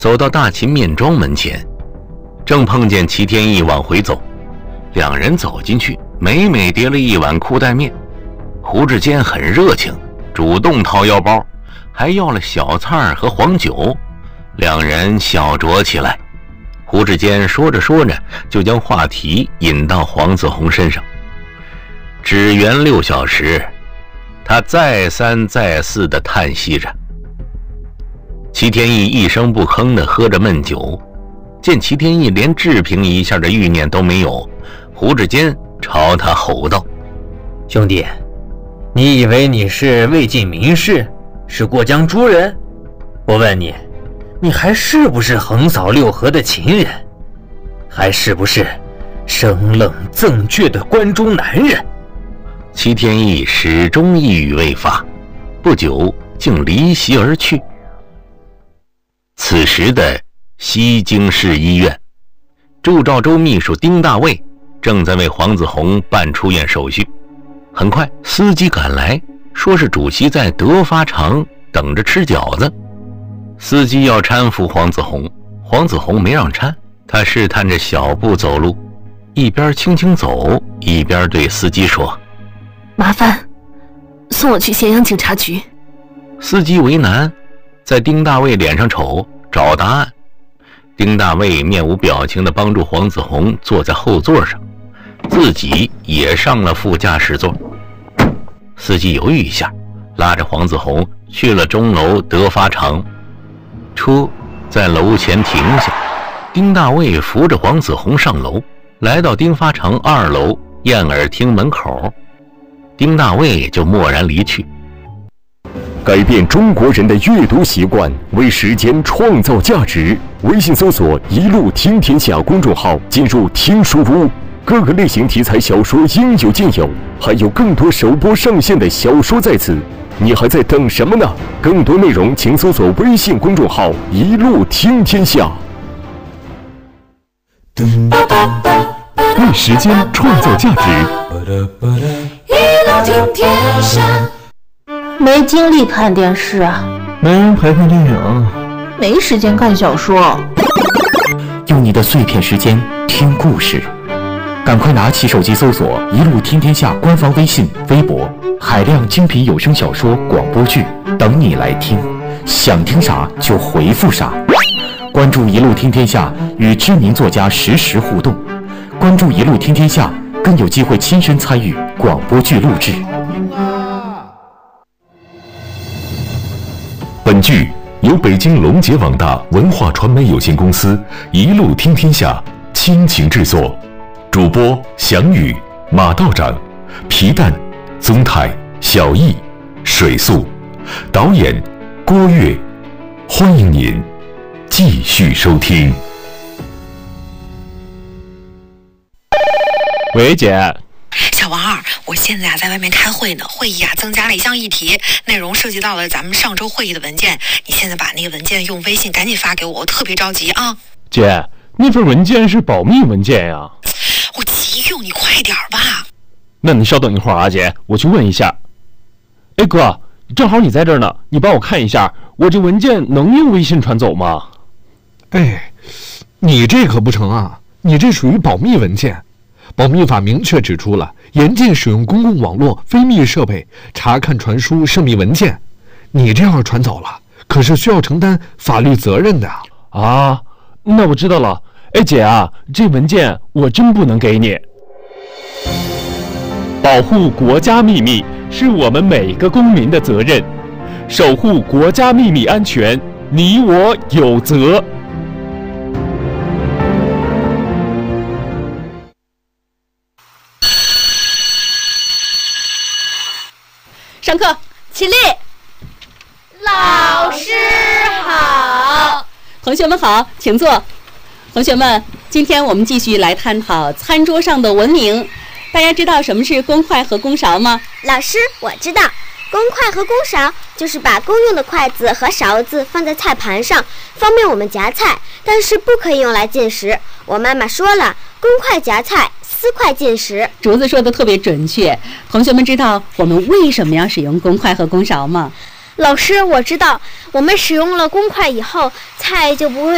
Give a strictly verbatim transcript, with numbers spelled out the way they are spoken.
走到大秦面庄门前，正碰见齐天义往回走，两人走进去，美美叠了一碗裤带面。胡志坚很热情，主动掏腰包，还要了小菜和黄酒，两人小酌起来。胡志坚说着说着，就将话题引到黄子弘身上。只缘六小时，他再三再四地叹息着。齐天义一声不吭地喝着闷酒，见齐天义连置评一下的欲念都没有，胡志坚朝他吼道： 兄弟，你以为你是魏晋名士，是过江诸人？我问你，你还是不是横扫六合的秦人？还是不是生冷赠倔的关中男人？ 齐天义始终一语未发，不久竟离席而去。此时的西京市医院，驻赵州秘书丁大卫正在为黄子弘办出院手续。很快司机赶来，说是主席在德发场等着吃饺子。司机要搀扶黄子弘，黄子弘没让搀，他试探着小步走路，一边轻轻走一边对司机说： 麻烦送我去咸阳警察局。 司机为难，在丁大卫脸上瞅找答案。丁大卫面无表情地帮助黄子弘坐在后座上，自己也上了副驾驶座。司机犹豫一下，拉着黄子弘去了钟楼德发场。车在楼前停下，丁大卫扶着黄子弘上楼，来到丁发场二楼燕尔厅门口，丁大卫就默然离去。 改变中国人的阅读习惯，为时间创造价值。微信搜索“一路听天下”公众号，进入听书屋，各个类型题材小说应有尽有，还有更多首播上线的小说在此，你还在等什么呢？更多内容请搜索微信公众号“一路听天下”。为时间创造价值， 一路听天下。 没精力看电视啊， 没人陪看电影， 没时间看小说。 用你的碎片时间听故事，赶快拿起手机搜索“一路听天下”官方微信、微博，海量精品有声小说、广播剧等你来听，想听啥就回复啥。关注“一路听天下”，与知名作家实时互动。关注“一路听天下”，更有机会亲身参与广播剧录制。 本剧由北京龙杰网大文化传媒有限公司一路听天下倾情制作，主播翔宇、马道长、皮蛋、宗泰、小易、水素，导演郭跃。欢迎您继续收听。 喂，姐。 小王二，我现在啊在外面开会呢，会议啊增加了一项议题，内容涉及到了咱们上周会议的文件，你现在把那个文件用微信赶紧发给我，我特别着急啊。 姐，那份文件是保密文件呀。 我急用，你快点吧。 那你稍等一会儿啊，姐，我去问一下。哎哥，正好你在这儿呢，你帮我看一下，我这文件能用微信传走吗？ 哎，你这可不成啊，你这属于保密文件。保密法明确指出了，严禁使用公共网络、非密设备查看、传输涉密文件。你这样传走了，可是需要承担法律责任的啊。那我知道了。哎，姐啊，这文件我真不能给你。保护国家秘密是我们每个公民的责任，守护国家秘密安全，你我有责。 上课起立。 老师好。 同学们好，请坐。同学们，今天我们继续来探讨餐桌上的文明。大家知道什么是公筷和公勺吗？ 老师，我知道，公筷和公勺就是把公用的筷子和勺子放在菜盘上，方便我们夹菜，但是不可以用来进食。我妈妈说了，公筷夹菜，私筷进食。 竹子说的特别准确。同学们知道我们为什么要使用公筷和公勺吗？ 老师，我知道，我们使用了公筷以后，菜就不会